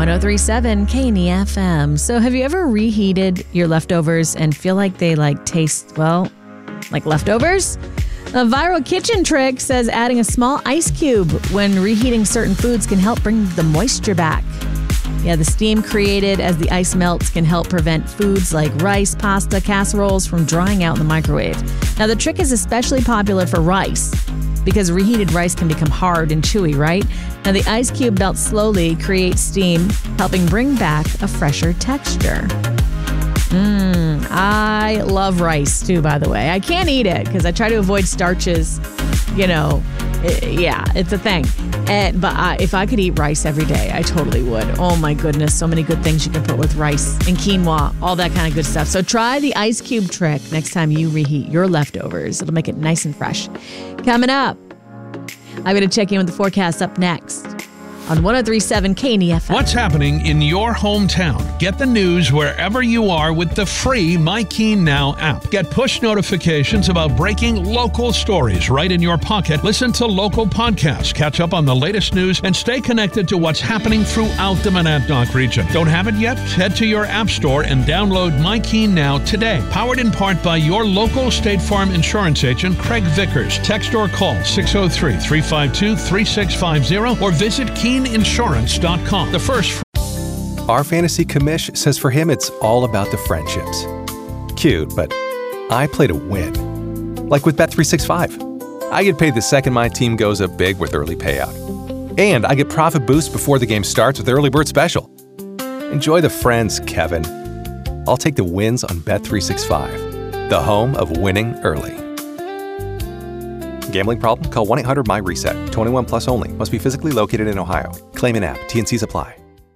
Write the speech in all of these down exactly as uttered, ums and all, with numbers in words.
one oh three point seven K N E F M. So have you ever reheated your leftovers and feel like they like taste, well, like leftovers? A viral kitchen trick says adding a small ice cube when reheating certain foods can help bring the moisture back. Yeah, the steam created as the ice melts can help prevent foods like rice, pasta, casseroles from drying out in the microwave. Now, the trick is especially popular for rice because reheated rice can become hard and chewy, right? Now, the ice cube melts slowly, creates steam, helping bring back a fresher texture. Mmm, I love rice too, by the way. I can't eat it because I try to avoid starches, you know. It, yeah, it's a thing. And, but I, if I could eat rice every day, I totally would. Oh my goodness, so many good things you can put with rice and quinoa, all that kind of good stuff. So try the ice cube trick next time you reheat your leftovers. It'll make it nice and fresh. Coming up, I'm going to check in with the forecast up next on one oh three point seven K N E F M. What's happening in your hometown? Get the news wherever you are with the free MyKeen Now app. Get push notifications about breaking local stories right in your pocket. Listen to local podcasts, catch up on the latest news, and stay connected to what's happening throughout the Monadnock region. Don't have it yet? Head to your app store and download MyKeen Now today. Powered in part by your local State Farm insurance agent, Craig Vickers. Text or call six oh three, three five two, three six five zero or visit keen insurance dot com. The first. Our fantasy commish says for him it's all about the friendships. Cute, but I play to win. Like with Bet three sixty-five. I get paid the second my team goes up big with early payout. And I get profit boost before the game starts with Early Bird Special. Enjoy the friends, Kevin. I'll take the wins on Bet three sixty-five, the home of winning early. Gambling problem? Call one eight hundred M Y reset. twenty-one plus only. Must be physically located in Ohio. Claim in app. T and C's apply.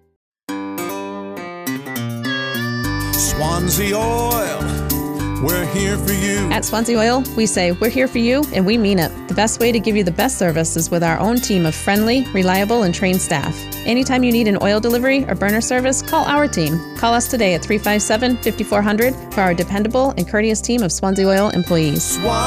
Swansea Oil, we're here for you. At Swansea Oil, we say we're here for you, and we mean it. The best way to give you the best service is with our own team of friendly, reliable, and trained staff. Anytime you need an oil delivery or burner service, call our team. Call us today at three five seven, five four zero zero for our dependable and courteous team of Swansea Oil employees.